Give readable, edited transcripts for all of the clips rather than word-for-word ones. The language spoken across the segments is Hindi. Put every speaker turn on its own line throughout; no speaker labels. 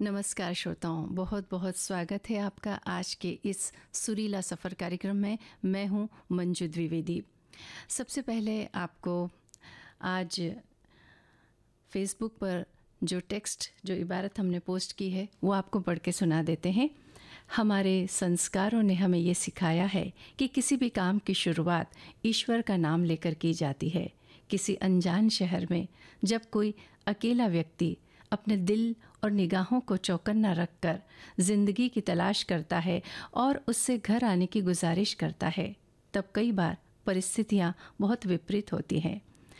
नमस्कार श्रोताओं, बहुत बहुत स्वागत है आपका आज के इस सुरीला सफ़र कार्यक्रम में। मैं हूं मंजू द्विवेदी। सबसे पहले आपको आज फेसबुक पर जो टेक्स्ट, जो इबारत हमने पोस्ट की है वो आपको पढ़ के सुना देते हैं। हमारे संस्कारों ने हमें ये सिखाया है कि किसी भी काम की शुरुआत ईश्वर का नाम लेकर की जाती है। किसी अनजान शहर में जब कोई अकेला व्यक्ति अपने दिल और निगाहों को चौकन्ना रखकर ज़िंदगी की तलाश करता है और उससे घर आने की गुजारिश करता है, तब कई बार परिस्थितियाँ बहुत विपरीत होती हैं।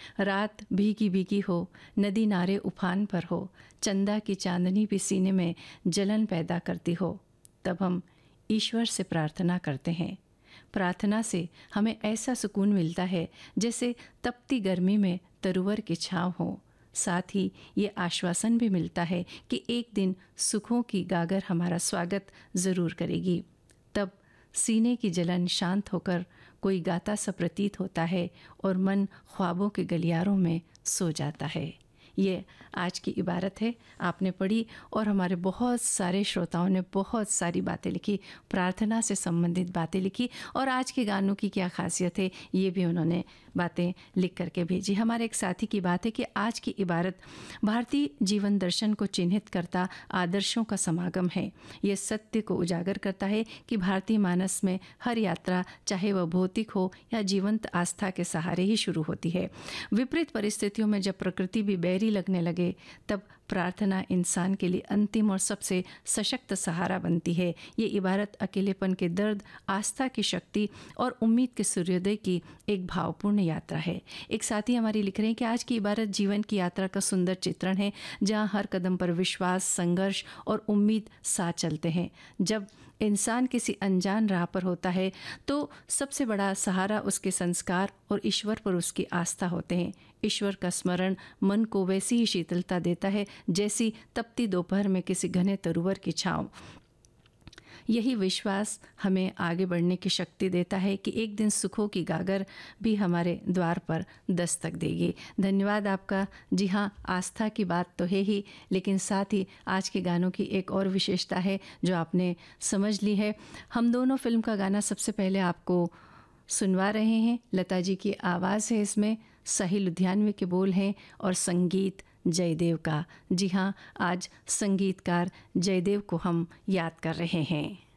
रात भीगी भीगी हो, नदी नारे उफान पर हो, चंदा की चांदनी भी सीने में जलन पैदा करती हो, तब हम ईश्वर से प्रार्थना करते हैं। प्रार्थना से हमें ऐसा सुकून मिलता है जैसे तपती गर्मी में तरुवर की छाँव हो। साथ ही ये आश्वासन भी मिलता है कि एक दिन सुखों की गागर हमारा स्वागत ज़रूर करेगी। तब सीने की जलन शांत होकर कोई गाता सा प्रतीत होता है और मन ख्वाबों के गलियारों में सो जाता है। ये आज की इबारत है, आपने पढ़ी और हमारे बहुत सारे श्रोताओं ने बहुत सारी बातें लिखी, प्रार्थना से संबंधित बातें लिखी और आज के गानों की क्या खासियत है ये भी उन्होंने बातें लिख करके भेजी। हमारे एक साथी की बात है कि आज की इबारत भारतीय जीवन दर्शन को चिन्हित करता आदर्शों का समागम है। ये सत्य को उजागर करता है कि भारतीय मानस में हर यात्रा, चाहे वह भौतिक हो या जीवंत आस्था के सहारे ही शुरू होती है। विपरीत परिस्थितियों में जब प्रकृति भी बैरी लगने लगे, तब प्रार्थना इंसान के लिए अंतिम और सबसे सशक्त सहारा बनती है। ये इबारत अकेलेपन के दर्द, आस्था की शक्ति और उम्मीद के सूर्योदय की एक भावपूर्ण यात्रा है। एक साथी हमारी लिख रहे हैं कि आज की इबारत जीवन की यात्रा का सुंदर चित्रण है, जहाँ हर कदम पर विश्वास, संघर्ष और उम्मीद साथ चलते हैं। जब इंसान किसी अनजान राह पर होता है तो सबसे बड़ा सहारा उसके संस्कार और ईश्वर पर उसकी आस्था होते हैं। ईश्वर का स्मरण मन को वैसी ही शीतलता देता है जैसी तपती दोपहर में किसी घने तरुवर की छाँव। यही विश्वास हमें आगे बढ़ने की शक्ति देता है कि एक दिन सुखों की गागर भी हमारे द्वार पर दस्तक देगी। धन्यवाद आपका। जी हाँ, आस्था की बात तो है ही, लेकिन साथ ही आज के गानों की एक और विशेषता है जो आपने समझ ली है। हम दोनों फिल्म का गाना सबसे पहले आपको सुनवा रहे हैं। लता जी की आवाज़ है इसमें, साहिल लुधियानवी के बोल हैं और संगीत जयदेव का। जी हाँ, आज संगीतकार जयदेव को हम याद कर रहे हैं।